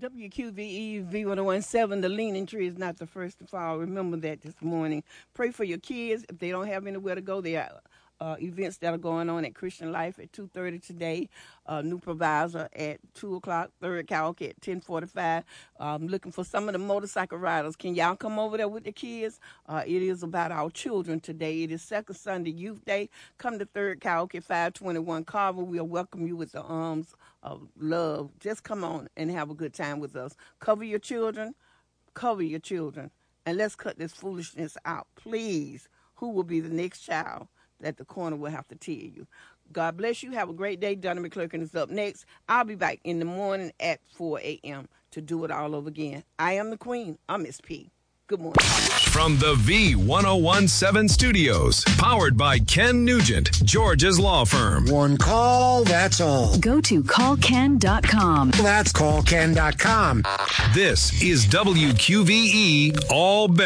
WQVE V1017, the leaning tree is not the first to fall. Remember that this morning. Pray for your kids. If they don't have anywhere to go, there are events that are going on at Christian Life at 2:30 today. New Provisor at 2 o'clock, Third Karaoke at 10:45. Looking for some of the motorcycle riders. Can y'all come over there with the kids? It is about our children today. It is Second Sunday Youth Day. Come to Third Karaoke, 521 Carver. We'll welcome you with the arms of love. Just come on and have a good time with us. Cover your children, and let's cut this foolishness out, please. Who will be the next child that the corner will have to tell you? God bless you. Have a great day. Donna McClurkin is up next. I'll be back in the morning at 4 a.m. to do it all over again. I am the queen. I'm Miss P. Good morning. From the V1017 studios, powered by Ken Nugent, George's law firm. One call, that's all. Go to callken.com. That's callken.com. This is WQVE All Better.